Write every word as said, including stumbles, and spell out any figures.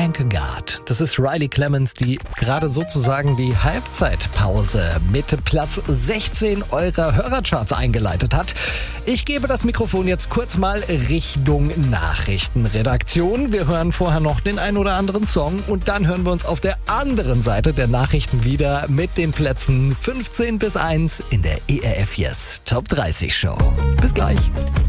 Thank God. Das ist Riley Clemens, die gerade sozusagen die Halbzeitpause mit Platz sechzehn eurer Hörercharts eingeleitet hat. Ich gebe das Mikrofon jetzt kurz mal Richtung Nachrichtenredaktion. Wir hören vorher noch den ein oder anderen Song und dann hören wir uns auf der anderen Seite der Nachrichten wieder mit den Plätzen fünfzehn bis eins in der E R F Yes Top dreißig Show. Bis gleich.